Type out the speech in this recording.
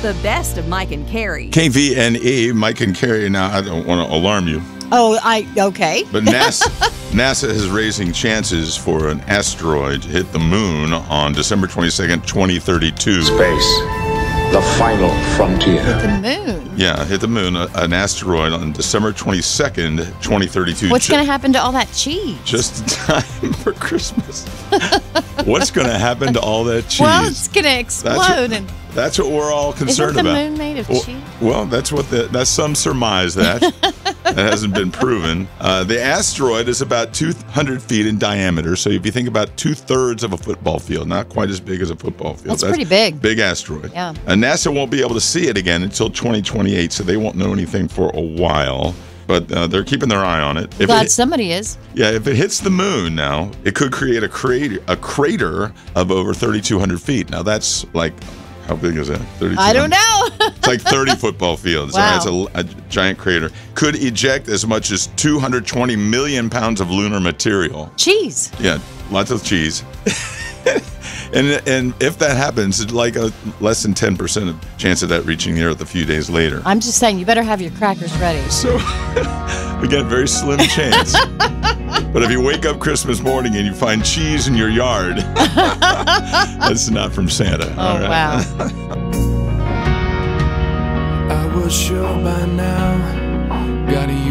the best of Mike and Carrie. KVNE, Mike and Carrie. Now, I don't want to alarm you. Oh, okay. But NASA is raising chances for an asteroid to hit the moon on December 22nd, 2032. Space, the final frontier. The moon. Yeah, hit the moon, an asteroid on December 22nd, 2032. What's going to happen to all that cheese? Just in time for Christmas. What's going to happen to all that cheese? Well, it's going to explode. That's what we're all concerned about. Isn't the moon made of cheese? Well, that's some surmise that. That hasn't been proven. The asteroid is about 200 feet in diameter. So if you think about 2/3 of a football field, not quite as big as a football field. That's pretty big. Big asteroid. Yeah. And NASA won't be able to see it again until 2028, so they won't know anything for a while. But they're keeping their eye on it. Glad somebody is. Yeah, if it hits the moon now, it could create a crater of over 3,200 feet. Now that's like, how big is that? I don't know. It's like 30 football fields. Wow. So that's a giant crater. Could eject as much as 220 million pounds of lunar material. Cheese. Yeah, lots of cheese. And if that happens, it's like a less than 10% of chance of that reaching the Earth a few days later. I'm just saying, you better have your crackers ready. So, again, very slim chance. But if you wake up Christmas morning and you find cheese in your yard, that's not from Santa. Oh, wow. I was sure by now, gotta use